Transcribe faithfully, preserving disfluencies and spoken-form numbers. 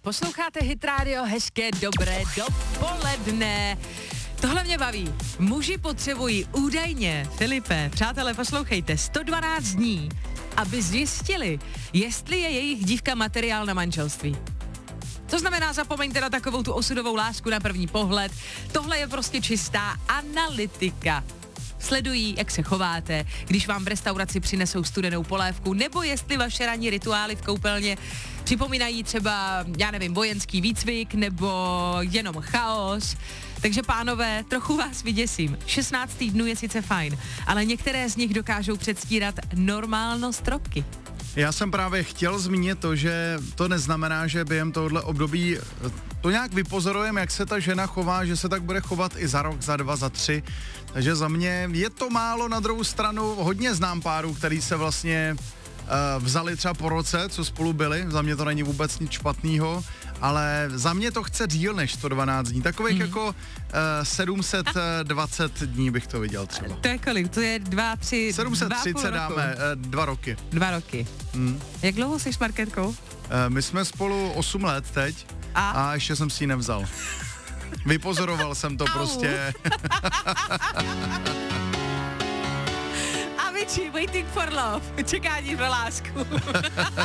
Posloucháte Hit Radio, hezké dobré dopoledne. Tohle mě baví. Muži potřebují údajně, Filipe, přátelé, poslouchejte, sto dvanáct dní, aby zjistili, jestli je jejich dívka materiál na manželství. To znamená, zapomeňte na takovou tu osudovou lásku na první pohled. Tohle je prostě čistá analytika. Sledují, jak se chováte, když vám v restauraci přinesou studenou polévku, nebo jestli vaše ranní rituály v koupelně připomínají třeba, já nevím, vojenský výcvik, nebo jenom chaos. Takže pánové, trochu vás vyděsím. šestnáct týdnů je sice fajn, ale některé z nich dokážou předstírat normálnost roky. Já jsem právě chtěl zmínit to, že to neznamená, že během tohohle období to nějak vypozorujeme, jak se ta žena chová, že se tak bude chovat i za rok, za dva, za tři. Takže za mě je to málo, na druhou stranu hodně znám párů, který se vlastně uh, vzali třeba po roce, co spolu byli. Za mě to není vůbec nic špatného, ale za mě to chce díl než sto dvanáct dní. Takových mm. jako uh, sedm set dvacet dní bych to viděl třeba. To je kolik? To je dva, tři, sedm set třicet dáme, uh, dva roky. Dva roky. Mm. Jak dlouho jsi s Marketkou? Uh, my jsme spolu osm let teď a, a ještě jsem si ji nevzal. Vypozoroval jsem to prostě. Avicii, Waiting for Love. Čekání pro lásku.